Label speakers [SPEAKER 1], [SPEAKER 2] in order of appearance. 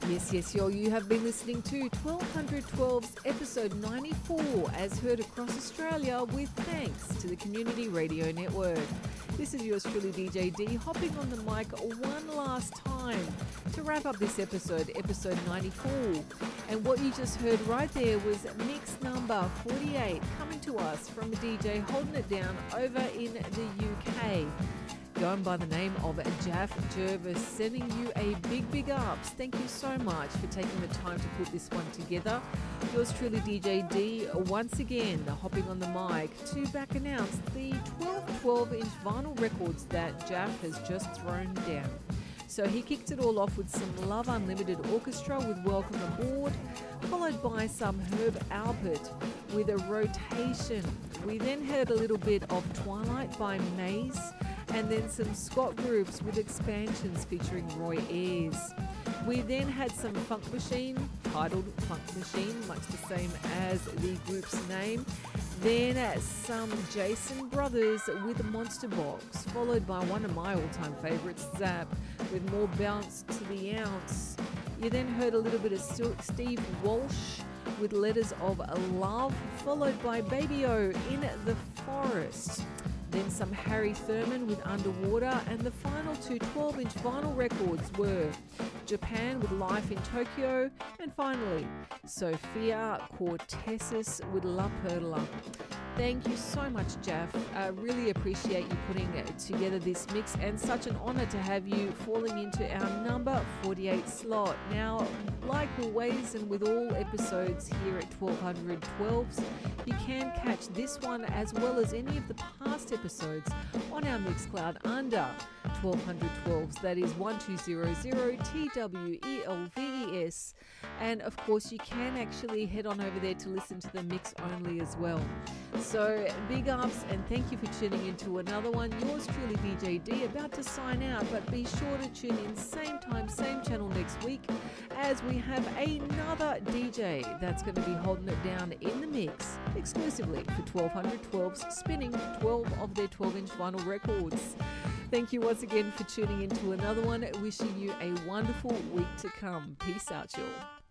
[SPEAKER 1] Yes, y'all. You have been listening to 1212's episode 94, as heard across Australia, with thanks to the Community Radio Network. This is yours truly, DJ D, hopping on the mic one last time to wrap up this episode 94. And what you just heard right there was mix number 48, coming to us from a DJ holding it down over in the UK. Going by the name of Jaff Jervis, sending you a big ups. Thank you so much for taking the time to put this one together. Yours truly, DJ D, once again hopping on the mic to back announce the 12-inch vinyl records that Jaff has just thrown down. So he kicked it all off with some Love Unlimited Orchestra with Welcome Aboard, followed by some Herb Alpert with a Rotation. We then heard a little bit of Twilight by Maze, and then some Scott Groups with Expansions featuring Roy Ayers. We then had some Funk Machine, titled Funk Machine, much the same as the group's name. Then some Jason Brothers with Monster Box, followed by one of my all-time favourites, Zap, with More Bounce to the Ounce. You then heard a little bit of Steve Walsh with Letters of Love, followed by Baby O in the Forest. Then some Harry Thurman with Underwater, and the final two 12-inch vinyl records were Japan with Life in Tokyo, and finally Sophia Cortesis with La Perla. Thank you so much, Jaff. I really appreciate you putting together this mix, and such an honour to have you falling into our number 48 slot. Now, like always, and with all episodes here at 1212s, you can catch this one as well as any of the past episodes on our Mixcloud under 1212s. That is 1200 TWELVES. And of course, you can actually head on over there to listen to the mix only as well. So big ups, and thank you for tuning into another one. Yours truly, DJ D, about to sign out, but be sure to tune in same time, same channel next week, as we have another DJ that's going to be holding it down in the mix exclusively for 1212s, spinning 12 of their 12-inch vinyl records. Thank you once again for tuning into another one. Wishing you a wonderful week to come. Peace out, y'all.